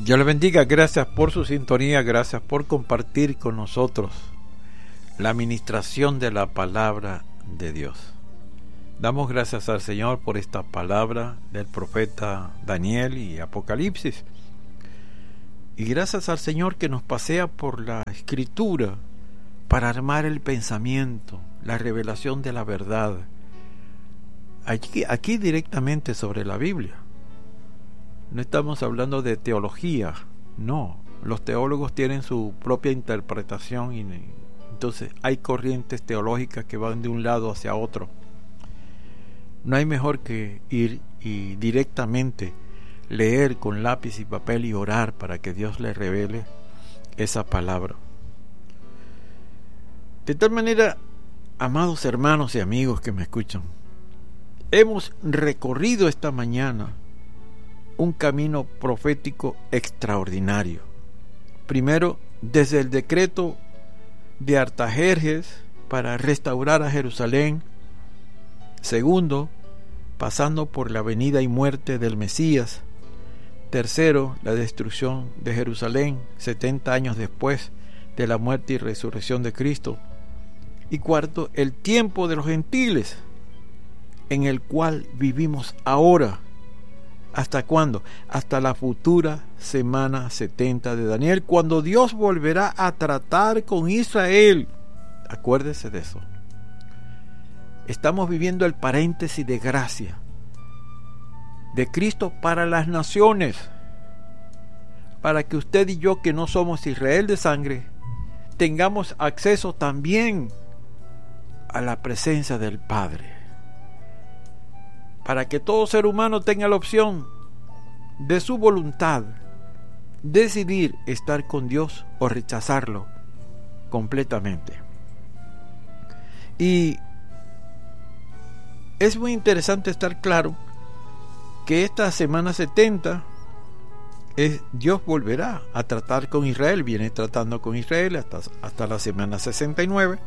Dios le bendiga, gracias por su sintonía, gracias por compartir con nosotros la administración de la palabra de Dios. Damos gracias al Señor por esta palabra del profeta Daniel y Apocalipsis. Y gracias al Señor que nos pasea por la Escritura para armar el pensamiento, la revelación de la verdad. Aquí directamente sobre la Biblia. No estamos hablando de teología, no. Los teólogos tienen su propia interpretación y entonces hay corrientes teológicas que van de un lado hacia otro. No hay mejor que ir y directamente leer con lápiz y papel y orar para que Dios le revele esa palabra. De tal manera, amados hermanos y amigos que me escuchan, hemos recorrido esta mañana un camino profético extraordinario. Primero, desde el decreto de Artajerjes para restaurar a Jerusalén. Segundo, pasando por la venida y muerte del Mesías. Tercero, la destrucción de Jerusalén 70 años después de la muerte y resurrección de Cristo. Y cuarto, el tiempo de los gentiles, en el cual vivimos ahora. ¿Hasta cuándo? Hasta la futura semana 70 de Daniel, cuando Dios volverá a tratar con Israel. Acuérdese de eso. Estamos viviendo el paréntesis de gracia de Cristo para las naciones, para que usted y yo, que no somos Israel de sangre, tengamos acceso también a la presencia del Padre, para que todo ser humano tenga la opción de su voluntad decidir estar con Dios o rechazarlo completamente. Y es muy interesante estar claro que esta semana 70 Dios volverá a tratar con Israel, viene tratando con Israel hasta la semana 69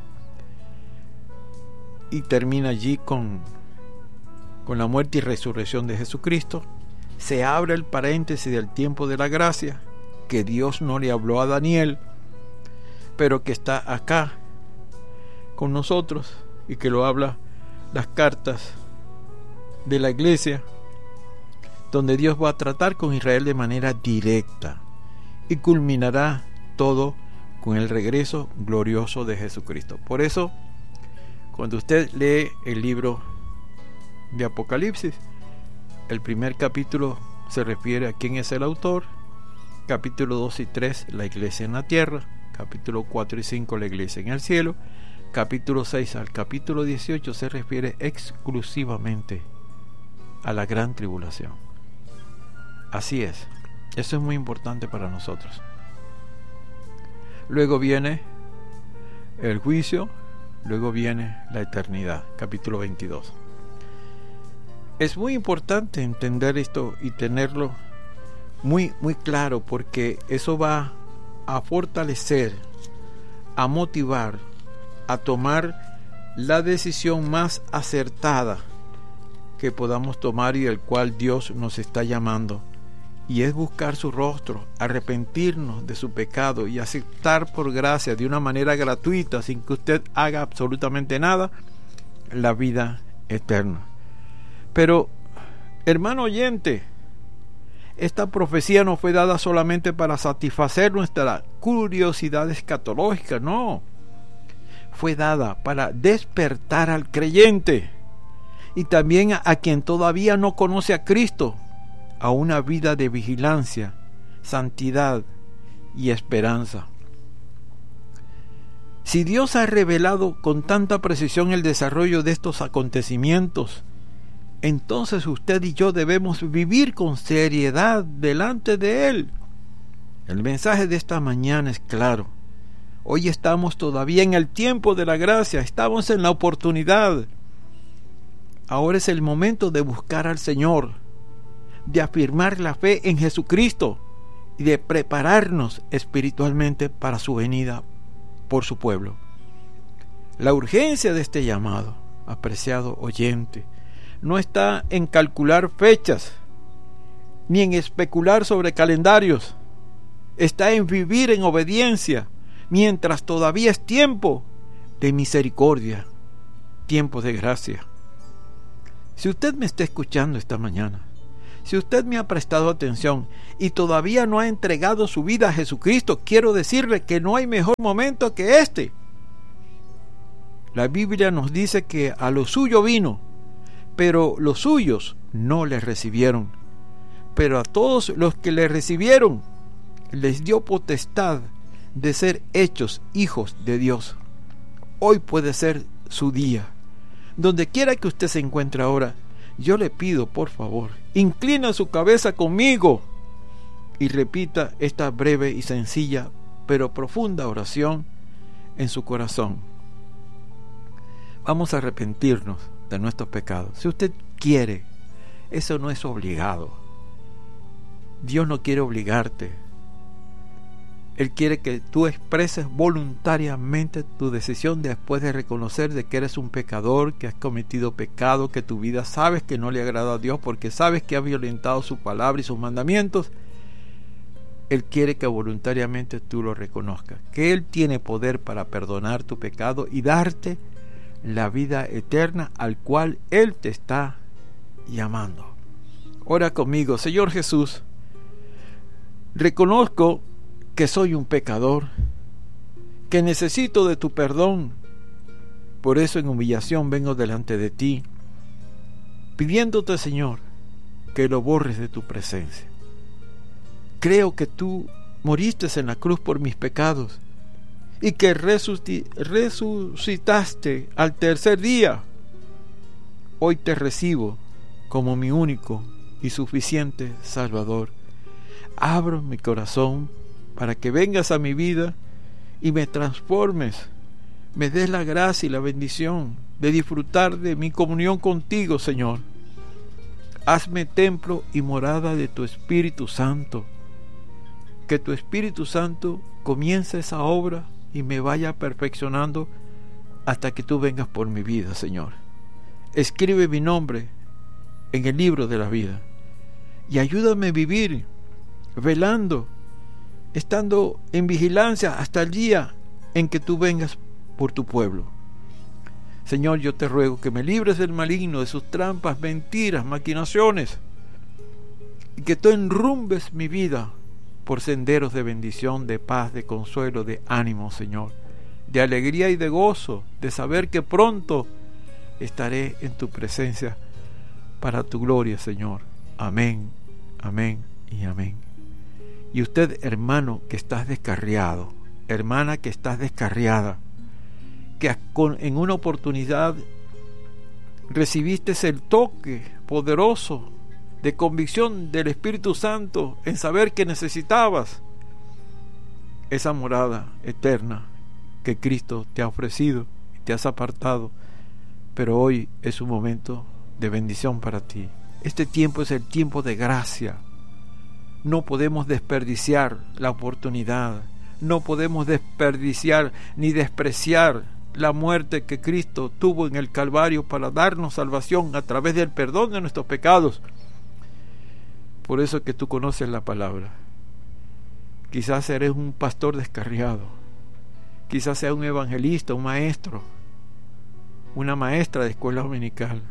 y termina allí con la muerte y resurrección de Jesucristo. Se abre el paréntesis del tiempo de la gracia, que Dios no le habló a Daniel, pero que está acá con nosotros y que lo habla las cartas de la iglesia, donde Dios va a tratar con Israel de manera directa y culminará todo con el regreso glorioso de Jesucristo. Por eso, cuando usted lee el libro de Apocalipsis, el primer capítulo se refiere a quién es el autor, capítulo 2 y 3 la iglesia en la tierra, capítulo 4 y 5 la iglesia en el cielo, capítulo 6 al capítulo 18 se refiere exclusivamente a la gran tribulación. Así es, eso es muy importante para nosotros. Luego viene el juicio, luego viene la eternidad, capítulo 22. Es muy importante entender esto y tenerlo muy, muy claro, porque eso va a fortalecer, a motivar, a tomar la decisión más acertada que podamos tomar y del cual Dios nos está llamando, y es buscar su rostro, arrepentirnos de su pecado y aceptar por gracia, de una manera gratuita, sin que usted haga absolutamente nada, la vida eterna. Pero, hermano oyente, esta profecía no fue dada solamente para satisfacer nuestra curiosidad escatológica, no. Fue dada para despertar al creyente y también a quien todavía no conoce a Cristo, a una vida de vigilancia, santidad y esperanza. Si Dios ha revelado con tanta precisión el desarrollo de estos acontecimientos, entonces usted y yo debemos vivir con seriedad delante de Él. El mensaje de esta mañana es claro. Hoy estamos todavía en el tiempo de la gracia, estamos en la oportunidad. Ahora es el momento de buscar al Señor, de afirmar la fe en Jesucristo y de prepararnos espiritualmente para su venida por su pueblo. La urgencia de este llamado, apreciado oyente, no está en calcular fechas, ni en especular sobre calendarios, está en vivir en obediencia mientras todavía es tiempo de misericordia, tiempo de gracia. Si usted me está escuchando esta mañana, si usted me ha prestado atención y todavía no ha entregado su vida a Jesucristo, quiero decirle que no hay mejor momento que este. La Biblia nos dice que a lo suyo vino, pero los suyos no le recibieron. Pero a todos los que le recibieron, les dio potestad de ser hechos hijos de Dios. Hoy puede ser su día. Donde quiera que usted se encuentre ahora, yo le pido, por favor, inclina su cabeza conmigo y repita esta breve y sencilla, pero profunda oración en su corazón. Vamos a arrepentirnos de nuestros pecados. Si usted quiere, eso no es obligado. Dios no quiere obligarte. Él quiere que tú expreses voluntariamente tu decisión después de reconocer de que eres un pecador, que has cometido pecado, que tu vida sabes que no le agrada a Dios porque sabes que has violentado su palabra y sus mandamientos. Él quiere que voluntariamente tú lo reconozcas, que Él tiene poder para perdonar tu pecado y darte la vida eterna al cual Él te está llamando. Ora conmigo. Señor Jesús, reconozco que soy un pecador, que necesito de tu perdón. Por eso en humillación vengo delante de ti, pidiéndote, Señor, que lo borres de tu presencia. Creo que tú moriste en la cruz por mis pecados y que resucitaste al tercer día. Hoy te recibo como mi único y suficiente Salvador. Abro mi corazón para que vengas a mi vida y me transformes, me des la gracia y la bendición de disfrutar de mi comunión contigo, Señor. Hazme templo y morada de tu Espíritu Santo. Que tu Espíritu Santo comience esa obra y me vaya perfeccionando hasta que tú vengas por mi vida, Señor. Escribe mi nombre en el libro de la vida y ayúdame a vivir velando, estando en vigilancia hasta el día en que tú vengas por tu pueblo. Señor, yo te ruego que me libres del maligno, de sus trampas, mentiras, maquinaciones, y que tú enrumbes mi vida por senderos de bendición, de paz, de consuelo, de ánimo, Señor, de alegría y de gozo, de saber que pronto estaré en tu presencia para tu gloria, Señor. Amén, amén y amén. Y usted, hermano, que estás descarriado, hermana que estás descarriada, que en una oportunidad recibiste el toque poderoso de convicción del Espíritu Santo en saber que necesitabas esa morada eterna que Cristo te ha ofrecido y te has apartado, pero hoy es un momento de bendición para ti. Este tiempo es el tiempo de gracia. No podemos desperdiciar la oportunidad, no podemos desperdiciar ni despreciar la muerte que Cristo tuvo en el Calvario para darnos salvación a través del perdón de nuestros pecados. Por eso que tú conoces la palabra. Quizás eres un pastor descarriado, quizás sea un evangelista, un maestro, una maestra de escuela dominical.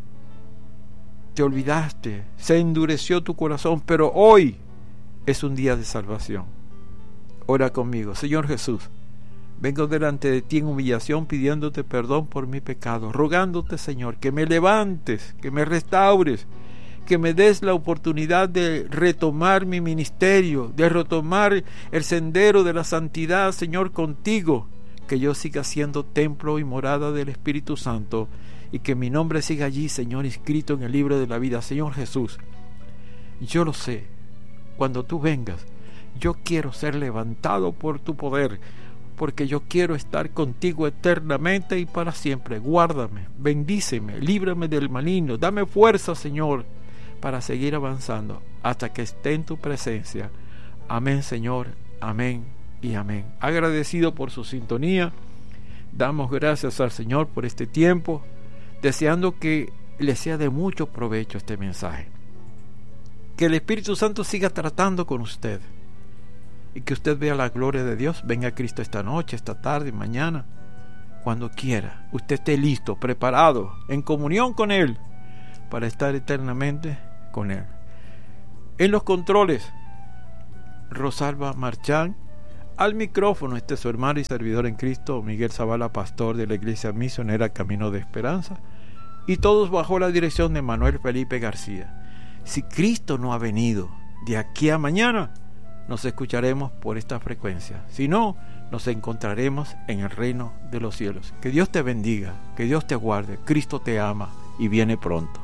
Te olvidaste, se endureció tu corazón, pero hoy es un día de salvación. Ora conmigo. Señor Jesús, vengo delante de ti en humillación pidiéndote perdón por mi pecado, rogándote, Señor, que me levantes, que me restaures, que me des la oportunidad de retomar mi ministerio, de retomar el sendero de la santidad, Señor, contigo, que yo siga siendo templo y morada del Espíritu Santo y que mi nombre siga allí, Señor, inscrito en el libro de la vida. Señor Jesús, yo lo sé, cuando tú vengas, yo quiero ser levantado por tu poder, porque yo quiero estar contigo eternamente y para siempre. Guárdame, bendíceme, líbrame del maligno, dame fuerza, Señor, para seguir avanzando hasta que esté en tu presencia. Amén, Señor, amén y amén. Agradecido por su sintonía, damos gracias al Señor por este tiempo, deseando que le sea de mucho provecho este mensaje. Que el Espíritu Santo siga tratando con usted. y que usted vea la gloria de Dios. Venga a Cristo esta noche, esta tarde, mañana, cuando quiera. Usted esté listo, preparado, en comunión con Él, para estar eternamente con Él. En los controles, Rosalba Marchán. Al micrófono, su hermano y servidor en Cristo, Miguel Zavala, pastor de la Iglesia Misionera Camino de Esperanza, y todos bajo la dirección de Manuel Felipe García. Si Cristo no ha venido de aquí a mañana, nos escucharemos por esta frecuencia. Si no, nos encontraremos en el reino de los cielos. Que Dios te bendiga, que Dios te guarde. Cristo te ama y viene pronto.